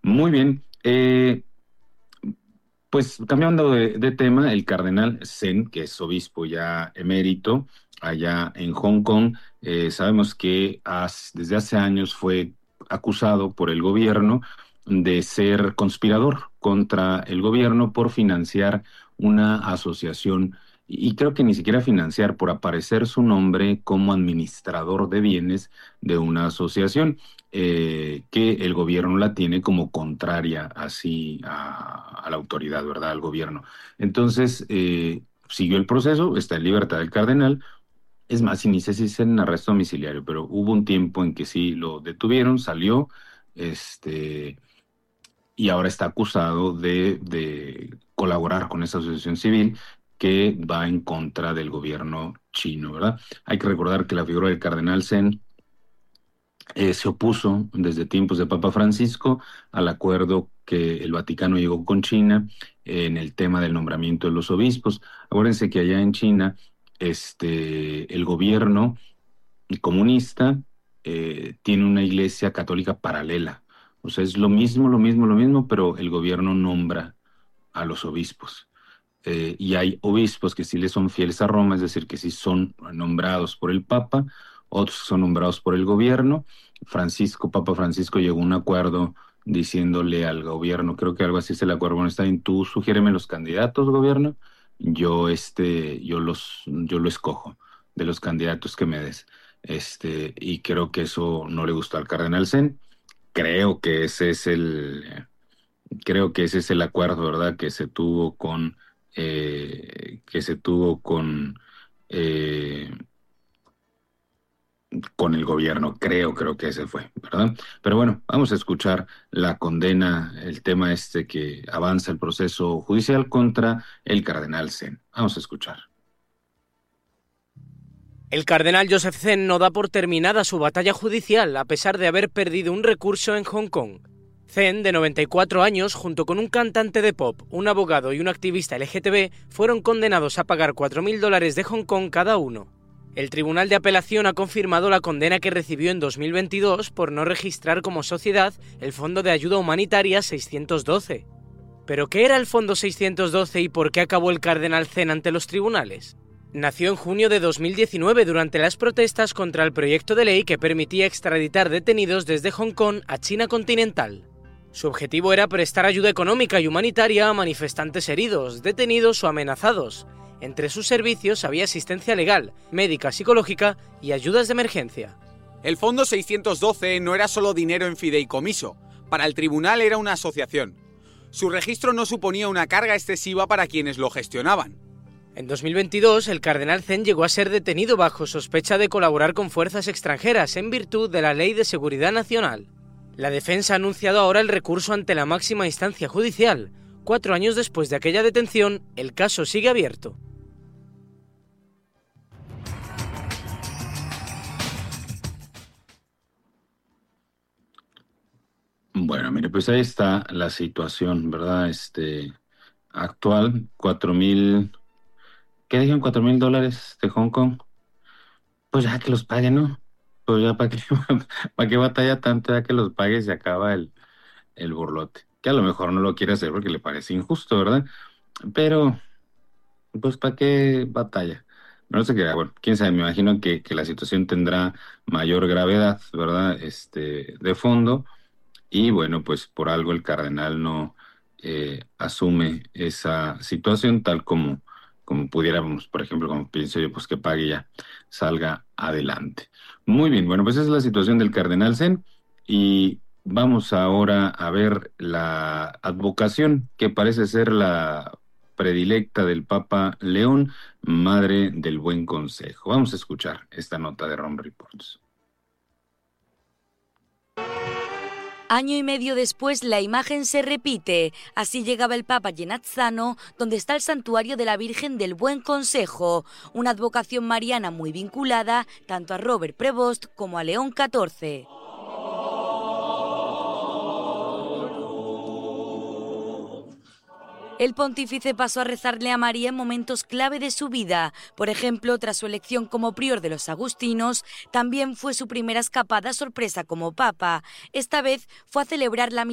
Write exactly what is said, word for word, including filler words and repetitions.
Muy bien. Eh, pues cambiando de, de tema, el cardenal Zen, que es obispo ya emérito allá en Hong Kong, eh, sabemos que has- desde hace años fue acusado por el gobierno de ser conspirador contra el gobierno por financiar una asociación, y creo que ni siquiera financiar, por aparecer su nombre como administrador de bienes de una asociación eh, que el gobierno la tiene como contraria así a, a la autoridad, ¿verdad? Al gobierno. Entonces, eh, siguió el proceso, está en libertad el cardenal. Es más, y ni sé si es en arresto domiciliario, pero hubo un tiempo en que sí lo detuvieron, salió, este, y ahora está acusado de, de colaborar con esa asociación civil que va en contra del gobierno chino, ¿verdad? Hay que recordar que la figura del cardenal Zen eh, se opuso desde tiempos de Papa Francisco al acuerdo que el Vaticano llegó con China eh, en el tema del nombramiento de los obispos. Acuérdense que allá en China, este, el gobierno comunista eh, tiene una iglesia católica paralela. O sea, es lo mismo, lo mismo, lo mismo, pero el gobierno nombra a los obispos. Eh, y hay obispos que sí le son fieles a Roma, es decir, que sí son nombrados por el Papa, otros son nombrados por el gobierno. Francisco, Papa Francisco llegó a un acuerdo diciéndole al gobierno, creo que algo así es el acuerdo, bueno, está bien, tú sugiéreme los candidatos, gobierno, yo este, yo los, yo lo escojo de los candidatos que me des. Este, y creo que eso no le gustó al cardenal Zen. Creo que ese es el, creo que ese es el acuerdo, ¿verdad? Que se tuvo con, eh, que se tuvo con, eh, con el gobierno. Creo, creo que ese fue, ¿verdad? Pero bueno, vamos a escuchar la condena, el tema este que avanza el proceso judicial contra el cardenal Zen. Vamos a escuchar. El cardenal Joseph Zen no da por terminada su batalla judicial a pesar de haber perdido un recurso en Hong Kong. Zen, de noventa y cuatro años, junto con un cantante de pop, un abogado y un activista L G T B, fueron condenados a pagar cuatro mil dólares de Hong Kong cada uno. El Tribunal de Apelación ha confirmado la condena que recibió en dos mil veintidós por no registrar como sociedad el Fondo de Ayuda Humanitaria seiscientos doce. ¿Pero qué era el Fondo seiscientos doce y por qué acabó el cardenal Zen ante los tribunales? Nació en junio de dos mil diecinueve durante las protestas contra el proyecto de ley que permitía extraditar detenidos desde Hong Kong a China continental. Su objetivo era prestar ayuda económica y humanitaria a manifestantes heridos, detenidos o amenazados. Entre sus servicios había asistencia legal, médica, psicológica y ayudas de emergencia. El Fondo seiscientos doce no era solo dinero en fideicomiso, para el tribunal era una asociación. Su registro no suponía una carga excesiva para quienes lo gestionaban. En dos mil veintidós, el cardenal Zen llegó a ser detenido bajo sospecha de colaborar con fuerzas extranjeras en virtud de la Ley de Seguridad Nacional. La defensa ha anunciado ahora el recurso ante la máxima instancia judicial. Cuatro años después de aquella detención, el caso sigue abierto. Bueno, mire, pues ahí está la situación, ¿verdad? Este, actual, cuatro mil, ¿qué dijeron? Cuatro mil dólares de Hong Kong. Pues ya que los pague, ¿no? Pues ya para qué, para qué batalla tanto, ya que los pague y se acaba el, el burlote. Que a lo mejor no lo quiere hacer porque le parece injusto, ¿verdad? Pero, pues para qué batalla. No sé qué, bueno, quién sabe, me imagino que, que la situación tendrá mayor gravedad, ¿verdad? Este, de fondo. Y bueno, pues por algo el cardenal no eh, asume esa situación tal como, como pudiéramos, por ejemplo, como pienso yo, pues que pague ya, salga adelante. Muy bien, bueno, pues esa es la situación del cardenal Zen y vamos ahora a ver la advocación que parece ser la predilecta del Papa León, madre del buen consejo. Vamos a escuchar esta nota de Rome Reports. Año y medio después, la imagen se repite. Así llegaba el Papa Genazzano, donde está el santuario de la Virgen del Buen Consejo, una advocación mariana muy vinculada tanto a Robert Prevost como a León catorce. El pontífice pasó a rezarle a María en momentos clave de su vida. Por ejemplo, tras su elección como prior de los agustinos, también fue su primera escapada sorpresa como papa. Esta vez fue a celebrar la